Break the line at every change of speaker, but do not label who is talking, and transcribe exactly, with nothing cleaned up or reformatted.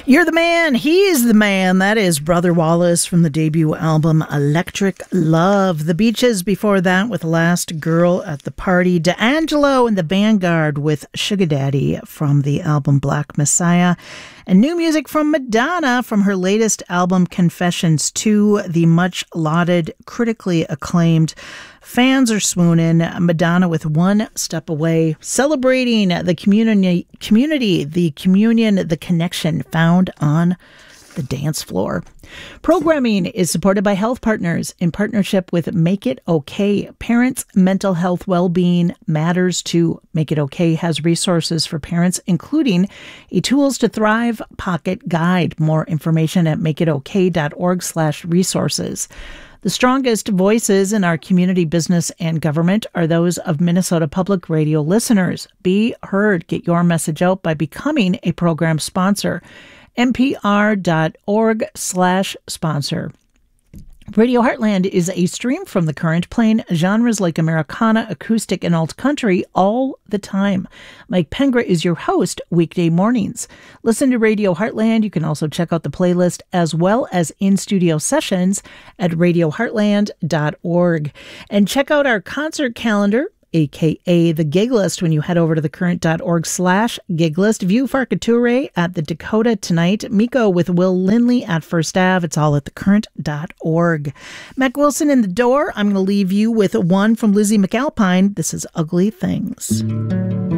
You're the man, he's the man. That is Brother Wallace from the debut album Electric Love. The Beaches before that with Last Girl at the Party. D'Angelo and the Vanguard with Sugar Daddy from the album Black Messiah. And new music from Madonna from her latest album Confessions two, the much lauded, critically acclaimed. Fans are swooning. Madonna with One Step Away, celebrating the community, community, the communion, the connection found on the dance floor. Programming is supported by Health Partners in partnership with Make It Okay. Parents' mental health well-being matters too. Make It Okay has resources for parents, including a Tools to Thrive pocket guide. More information at makeitokay.org slash resources. The strongest voices in our community, business, and government are those of Minnesota Public Radio listeners. Be heard. Get your message out by becoming a program sponsor. npr.org slash sponsor. Radio Heartland is a stream from The Current, playing genres like Americana, acoustic, and alt country all the time. Mike Pengra is your host weekday mornings. Listen to Radio Heartland. You can also check out the playlist as well as in-studio sessions at radio heartland dot org. And check out our concert calendar, a k a the gig list, when you head over to thecurrent.org slash gig list. View Farkature at the Dakota tonight. Miko with Will Lindley at First Ave. It's all at thecurrent dot org. Mac Wilson in the door. I'm going to leave you with one from Lizzie McAlpine. This is Ugly Things.